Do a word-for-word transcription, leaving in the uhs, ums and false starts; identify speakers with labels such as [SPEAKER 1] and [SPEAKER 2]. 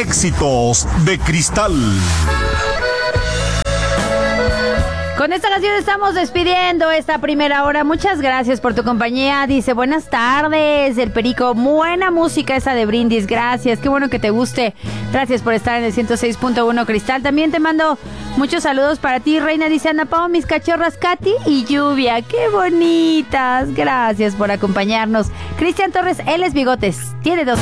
[SPEAKER 1] Éxitos de Cristal.
[SPEAKER 2] Con esta canción estamos despidiendo esta primera hora. Muchas gracias por tu compañía. Dice, buenas tardes, el Perico. Buena música esa de Brindis. Gracias, qué bueno que te guste. Gracias por estar en el ciento seis punto uno Cristal. También te mando muchos saludos para ti, Reina. Dice, Ana Pao, mis cachorras Katy y Lluvia. Qué bonitas. Gracias por acompañarnos. Cristian Torres, él es Bigotes. Tiene dos.